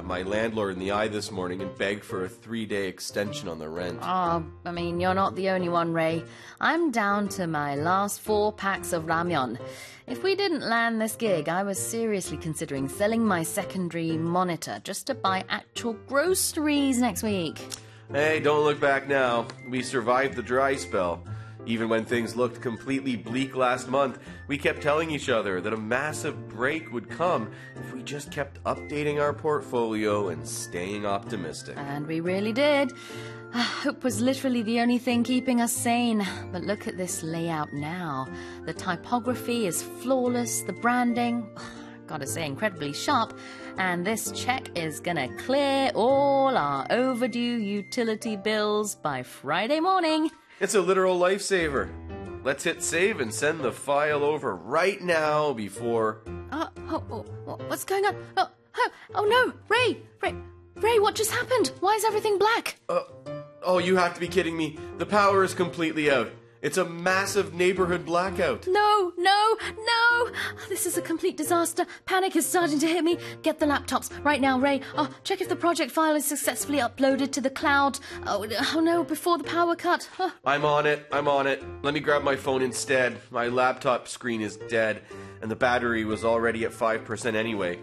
my landlord in the eye this morning and begged for a 3-day extension on the rent. Oh, I mean, you're not the only one, Ray. I'm down to my last 4 packs of ramyeon. If we didn't land this gig, I was seriously considering selling my secondary monitor just to buy actual groceries next week. Hey, don't look back now. We survived the dry spell. Even when things looked completely bleak last month, we kept telling each other that a massive break would come if we just kept updating our portfolio and staying optimistic. And we really did. Hope was literally the only thing keeping us sane. But look at this layout now. The typography is flawless, the branding, gotta say, incredibly sharp. And this check is gonna clear all our overdue utility bills by Friday morning. It's a literal lifesaver. Let's hit save and send the file over right now before... What's going on? Oh no, Ray, what just happened? Why is everything black? Oh, you have to be kidding me. The power is completely out. It's a massive neighborhood blackout. No. This is a complete disaster. Panic is starting to hit me. Get the laptops right now, Ray. Check if the project file is successfully uploaded to the cloud. Oh no, before the power cut. I'm on it. Let me grab my phone instead. My laptop screen is dead, and the battery was already at 5% anyway.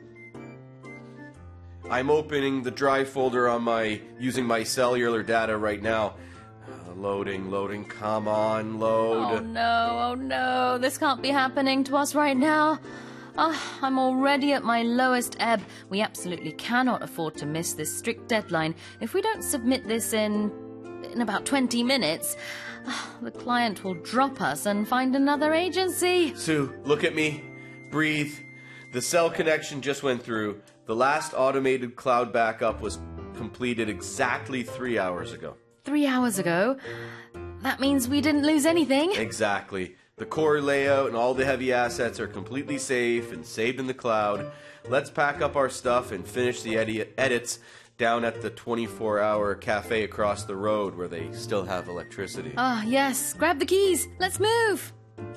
I'm opening the drive folder on using my cellular data right now. Loading, come on, load. Oh no, this can't be happening to us right now. I'm already at my lowest ebb. We absolutely cannot afford to miss this strict deadline. If we don't submit this in about 20 minutes, the client will drop us and find another agency. Sue, look at me. Breathe. The cell connection just went through. The last automated cloud backup was completed exactly 3 hours ago. 3 hours ago? That means we didn't lose anything. Exactly. The core layout and all the heavy assets are completely safe and saved in the cloud. Let's pack up our stuff and finish the edits down at the 24-hour cafe across the road where they still have electricity. Yes. Grab the keys. Let's move.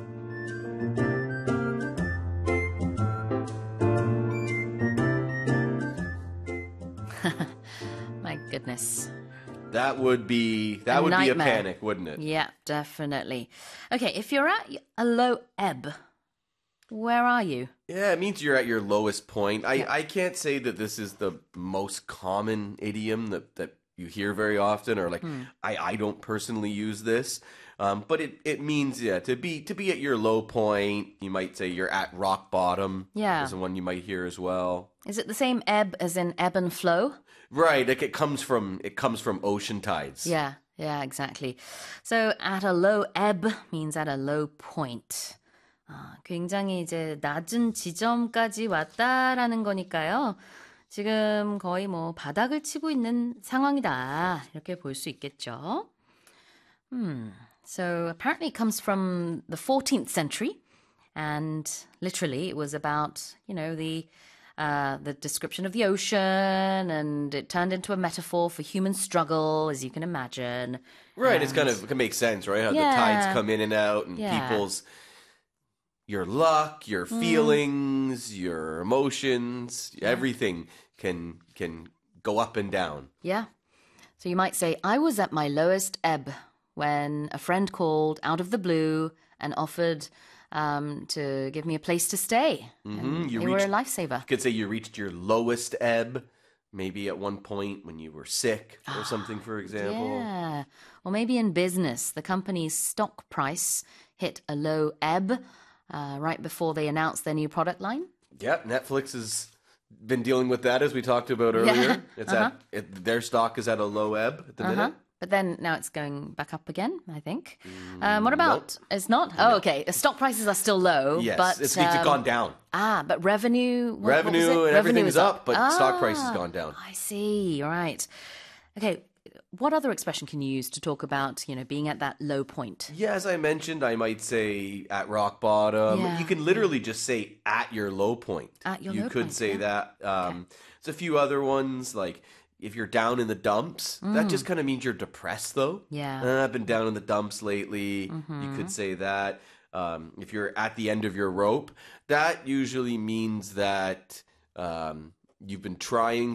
My goodness. That would be a panic, wouldn't it? Yeah, definitely. Okay, if you're at a low ebb, where are you? Yeah, it means you're at your lowest point. I can't say that this is the most common idiom that you hear very often, or I don't personally use this. But it means to be at your low point. You might say you're at rock bottom. Yeah, is the one you might hear as well. Is it the same ebb as in ebb and flow? Right, like it comes from ocean tides. Yeah, exactly. So at a low ebb means at a low point. 굉장히 이제 낮은 지점까지 왔다라는 거니까요. 지금 거의 뭐 바닥을 치고 있는 상황이다. 이렇게 볼 수 있겠죠. So apparently it comes from the 14th century, and literally it was about, the description of the ocean, and it turned into a metaphor for human struggle, as you can imagine. Right, it can make sense, right? How the tides come in and out, and people's your luck, your feelings, your emotions, everything can go up and down. Yeah. So you might say, I was at my lowest ebb when a friend called out of the blue and offered to give me a place to stay. They were a lifesaver. You could say you reached your lowest ebb, maybe at one point when you were sick or something, for example. Yeah. Or maybe in business, the company's stock price hit a low ebb right before they announced their new product line. Yep, Netflix has been dealing with that, as we talked about earlier. Their stock is at a low ebb at the minute. But then now it's going back up again, I think. What about? Nope. It's not? Oh, okay. Stock prices are still low. Yes, but it's gone down. But revenue... Revenue and everything is up, but stock price has gone down. I see. Right. Okay. What other expression can you use to talk about, being at that low point? Yeah, as I mentioned, I might say at rock bottom. Yeah. You can literally just say at your low point. At your low point. You could say that. There's a few other ones, like if you're down in the dumps, that just kind of means you're depressed, though. Yeah. I've been down in the dumps lately. You could say that. If you're at the end of your rope, that usually means that you've been trying